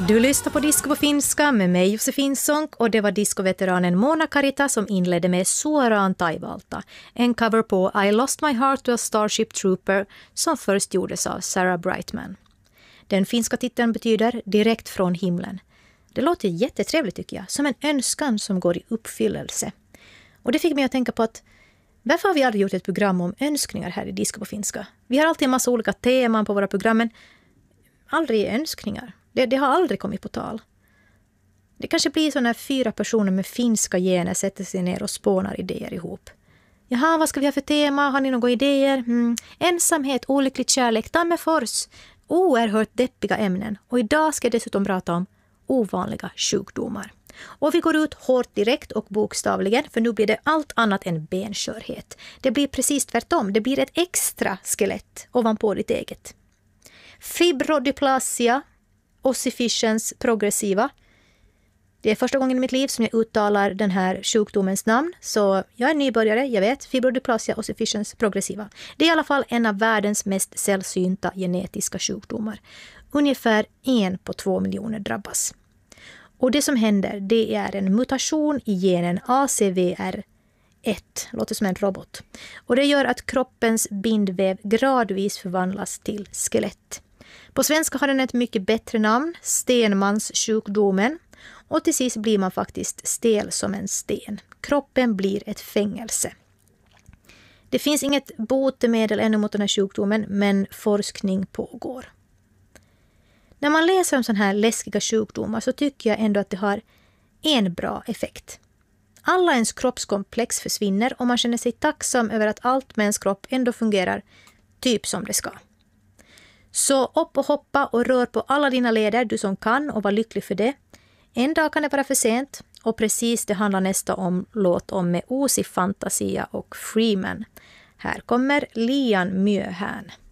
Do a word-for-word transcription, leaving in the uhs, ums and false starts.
Du lyssnar på Disco på finska med mig Josefin Sonck, och det var discoveteranen Mona Karita som inledde med Suoraan taivalta, en cover på I Lost My Heart to a Starship Trooper som först gjordes av Sarah Brightman. Den finska titeln betyder direkt från himlen. Det låter jättetrevligt tycker jag, som en önskan som går i uppfyllelse. Och det fick mig att tänka på att varför har vi aldrig gjort ett program om önskningar här i Disco på finska? Vi har alltid en massa olika teman på våra program, men aldrig önskningar. Det, det har aldrig kommit på tal. Det kanske blir så när fyra personer med finska gener sätter sig ner och spånar idéer ihop. Jaha, vad ska vi ha för tema? Har ni några idéer? Mm. Ensamhet, olycklig kärlek, Tammerfors. Oerhört deppiga ämnen. Och idag ska jag dessutom prata om ovanliga sjukdomar. Och vi går ut hårt direkt och bokstavligen, för nu blir det allt annat än benskörhet. Det blir precis tvärtom. Det blir ett extra skelett ovanpå ditt eget. Fibrodysplasia ossificans progressiva. Det är första gången i mitt liv som jag uttalar den här sjukdomens namn, så jag är nybörjare, jag vet. Fibrodysplasia ossificans progressiva. Det är i alla fall en av världens mest sällsynta genetiska sjukdomar. Ungefär en på två miljoner drabbas. Och det som händer, det är en mutation i genen A C V R ett, låter som en robot. Och det gör att kroppens bindväv gradvis förvandlas till skelett. På svenska har den ett mycket bättre namn, Stenmans-sjukdomen. Och till sist blir man faktiskt stel som en sten. Kroppen blir ett fängelse. Det finns inget botemedel ännu mot den här sjukdomen, men forskning pågår. När man läser om sådana här läskiga sjukdomar så tycker jag ändå att det har en bra effekt. Alla ens kroppskomplex försvinner och man känner sig tacksam över att allt med ens kropp ändå fungerar typ som det ska. Så upp och hoppa och rör på alla dina leder, du som kan, och var lycklig för det. En dag kan det vara för sent, och precis det handlar nästa om låt om med Uusi Fantasia och Freeman. Här kommer Lian Myöhään.